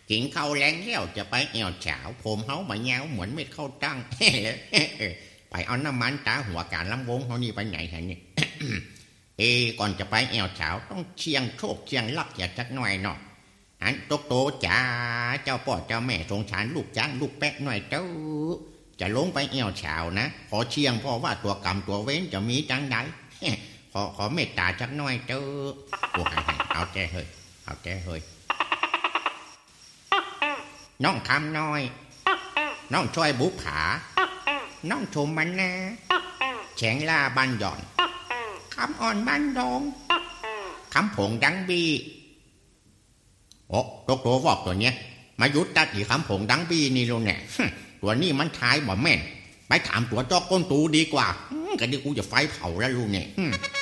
กินข้าวแรงแล้วจะไปแอวฉาวผมเฮามาเงาเหมือนเม็ดข้าวตั้งไปเอาน้ำมันตาหัวการลำวงเฮานี่ไปไหนฮะนี่ ก่อนจะไปแอวฉาวต้องเชียงโชคเชียงลักอย่าจักหน่อยเนาะอันโตโตจ๋าเจ้าพ่อเจ้าแม่สงสารลูกจ้างลูกแป๊กหน่อยเจ้าจะลงไปแอวฉาวนะขอเชียงพ่อว่าตัวกรรมตัวเว้นจะมีจังใด ขอเมตตาจักหน่อยเจ้าโอ้ให้เอาแจ้เฮ้ยเอาแจ้เฮ้ยน้องคำน้อยน้องช่วยบุผาน้องชมมันนะแฉงลาบันหย่อนคำอ่อนบันดงคำผงดังบีโอ้ตัววอกตัวเนี้ยมายุดตัดอีคำผงดังบีนี่ลูกเนี่ยตัวนี้มันทายบ่แม่นไปถามตัวจอกก้นตูดีกว่าก็ดีกูจะไฟเผาแล้วลูกเนี่ย